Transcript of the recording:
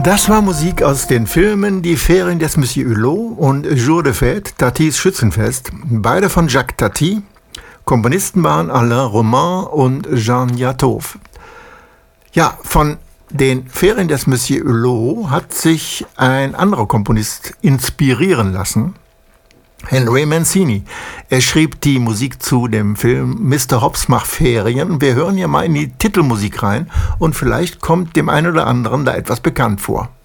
Das war Musik aus den Filmen Die Ferien des Monsieur Hulot und Jour de Fête, Tatis Schützenfest, beide von Jacques Tati. Komponisten waren Alain Roman und Jean Yatov. Ja, von den Ferien des Monsieur Hulot hat sich ein anderer Komponist inspirieren lassen, Henry Mancini. Er schrieb die Musik zu dem Film Mr. Hobbs macht Ferien. Wir hören hier mal in die Titelmusik rein und vielleicht kommt dem einen oder anderen da etwas bekannt vor.